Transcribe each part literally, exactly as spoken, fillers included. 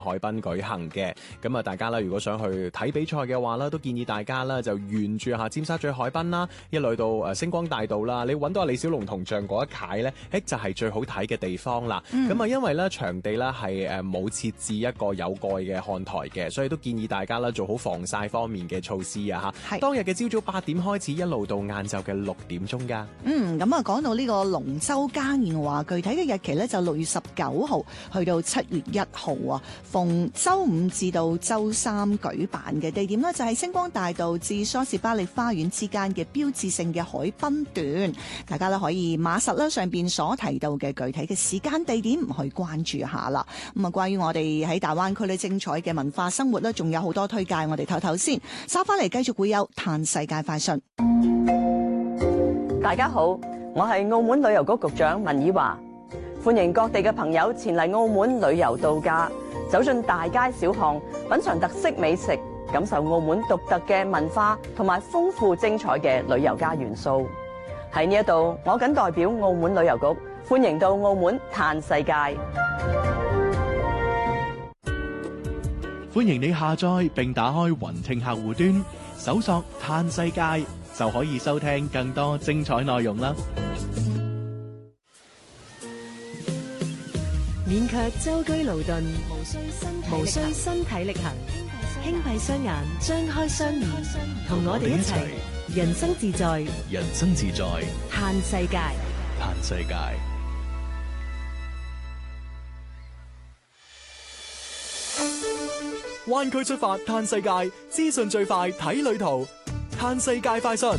海濱舉行嘅。咁啊，大家啦，如果想去睇比賽嘅話啦，都建議大家啦就沿住下尖沙咀海濱啦，一路到誒星光大道啦，你揾到阿李小龍銅像嗰一楷咧，誒就係、是、最好睇嘅地方啦。咁啊、嗯，因為咧場地咧係誒冇設置一個有蓋嘅看台嘅，所以都建議大家啦做好防曬方面嘅措施啊嚇。當日嘅朝早八點開始，一路到晏晝嘅六點鐘㗎。 嗯，咁啊講到呢個龍舟嘉年華，具體嘅日期咧就六月十九號去到七月一號啊，逢周五至到周三舉辦嘅。地點呢，就係星光大道至梳士巴利花園之間嘅標誌性嘅海濱段，大家咧可以碼實啦上邊所提到嘅具體嘅時間地點去關注下啦。咁啊，關於我哋喺大灣區咧精彩嘅文化生活咧，仲有好多推介，我哋唞唞先，稍翻嚟繼續會有嘆世界快訊。 大家好，我係澳門旅遊局局長文以華，歡迎各地嘅朋友前嚟澳門旅遊度假，走進大街小巷，品嘗特色美食，感受澳門獨特嘅文化同埋豐富精彩嘅旅遊家元素。喺呢一度，我謹代表澳門旅遊局歡迎到澳門嘆世界。 歡迎你下載並打開雲聽客戶端，搜索嘆世界，就可以收聽更多精彩內容啦。 免卻舟車勞頓，無需身體力行，輕閉雙眼，張開雙耳，同我哋一齊人生自在， 人生自在， 嘆世界， 嘆世界。灣區出發嘆世界，資訊最快睇旅途，嘆世界快訊。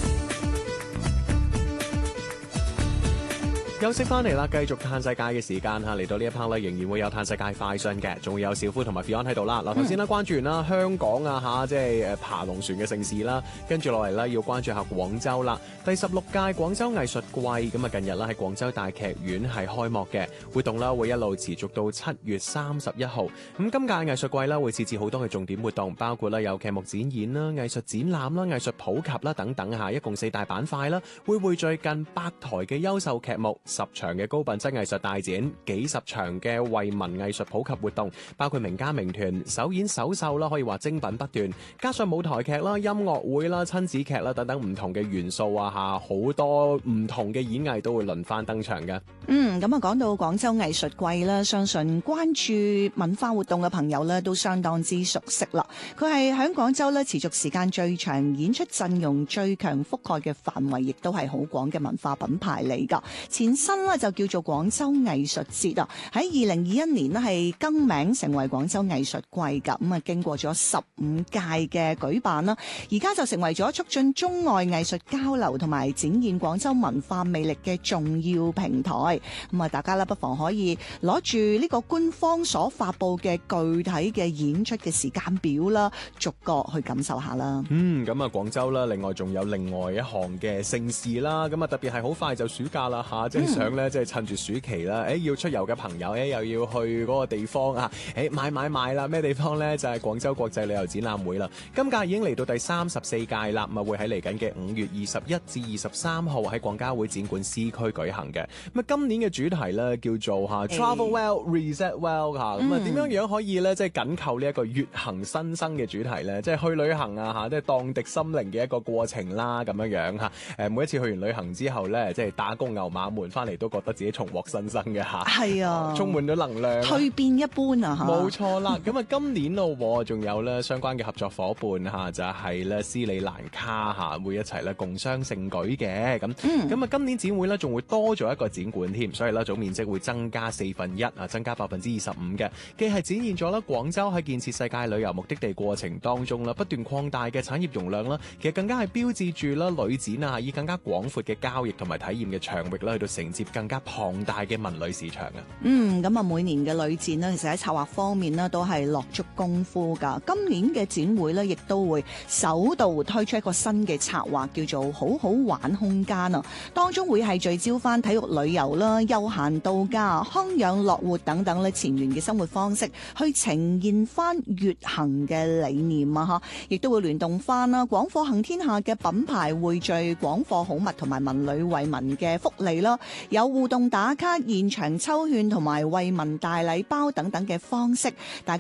休息翻嚟啦，繼續嘆世界嘅時間嚇，嚟到呢一 part 咧，仍然會有嘆世界快訊嘅，仲會有小夫同埋 Fion 喺度啦。嗱，頭先咧關注完啦香港啊嚇，即係誒爬龍船嘅盛事啦，跟住落嚟咧要關注下廣州啦。第十六屆廣州藝術季咁啊，近日啦喺廣州大劇院係開幕嘅活動啦，會一路持續到七月三十一號。咁今屆藝術季啦會設置好多嘅重點活動，包括啦有劇目展演啦、藝術展覽啦、藝術普及啦等等嚇，一共四大板塊啦，會匯聚近百台嘅優秀劇目。十場嘅高品質藝術大展，幾十場嘅惠民藝術普及活動，包括名家名團首演首秀啦，可以話精品不斷，加上舞台劇啦、音樂會啦、親子劇啦等等唔同嘅元素啊嚇，好多唔同嘅演藝都會輪番登場嘅。 嗯，咁啊講到廣州藝術季啦，相信關注文化活動嘅朋友咧都相當之熟悉啦。佢係喺廣州咧持續時間最長、演出陣容最強、覆蓋嘅範圍亦都係好廣嘅文化品牌嚟㗎。前身咧就叫做廣州藝術節啊，喺二零二一年咧係更名成為廣州藝術季㗎。咁啊經過咗十五屆嘅舉辦啦，而家就成為咗促進中外藝術交流同埋展現廣州文化魅力嘅重要平台。咁啊，大家咧不妨可以攞住呢個官方所發布嘅具體嘅演出嘅時間表啦，逐個去感受下啦。 嗯，咁啊，廣州啦，另外仲有另外一項嘅盛事啦。咁啊，特別係好快就暑假啦嚇，即係想咧，即係趁住暑期啦，誒要出遊嘅朋友誒又要去嗰個地方啊，誒買買買啦！咩地方咧？就係廣州國際旅遊展覽會啦。今屆已經嚟到第三十四屆啦，咁啊會喺嚟緊嘅五月二十一至二十三號喺廣交會展館 C 區舉行嘅。咁啊，今年嘅主題咧叫做嚇 Travel Well Reset Well 嚇，咁啊點樣樣可以咧即係緊扣呢一個粵行新生嘅主題咧？即係去旅行啊嚇，即係蕩滌心靈嘅一個過程啦，咁樣樣嚇。誒每一次去完旅行之後咧，即係打工牛馬們翻嚟都覺得自己重獲新生嘅嚇。係啊，充滿咗能量， 蛻變一般啊嚇。冇錯啦，咁啊今年咯，仲有咧相關嘅合作伙伴嚇，就係咧斯里蘭卡嚇，會一齊咧共襄盛舉嘅。咁咁啊今年展會咧仲會多咗一個展館添，所以咧總面積會增加四分一啊，增加百分之二十五嘅，既係展現咗啦廣州喺建設世界旅遊目的地過程當中啦不斷擴大嘅產業容量啦，其實更加係標誌住啦旅展啊以更加廣闊嘅交易同埋體驗嘅場域啦，去到承接更加龐大嘅文旅市場啊。 嗯，咁啊每年嘅旅展呢，其實喺策劃方面呢都係落足功夫㗎。今年嘅展會呢，亦都會首度推出一個新嘅策劃，叫做好好玩空間啊。當中會係聚焦翻體育旅遊啦、休閒度假、康養樂活等等咧前沿嘅生活方式，去呈現翻粵行嘅理念啊！嚇，亦都會聯動翻啦，廣貨行天下嘅品牌匯聚廣貨好物同埋文旅惠民嘅福利啦， 有互動打卡、現場抽券同埋惠民大禮包等等嘅方式，大家